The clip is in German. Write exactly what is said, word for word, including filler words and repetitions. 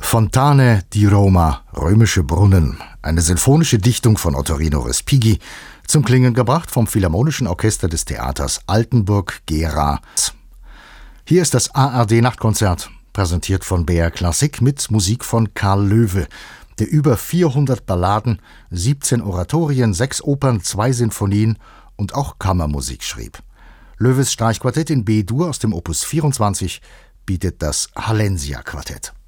Fontane di Roma, römische Brunnen, eine sinfonische Dichtung von Ottorino Respighi, zum Klingen gebracht vom Philharmonischen Orchester des Theaters Altenburg-Gera. Hier ist das A R D-Nachtkonzert, präsentiert von B R Klassik mit Musik von Karl Löwe, der über vierhundert Balladen, siebzehn Oratorien, sechs Opern, zwei Sinfonien und auch Kammermusik schrieb. Löwes Streichquartett in B-Dur aus dem Opus vierundzwanzig bietet das Hallensia-Quartett.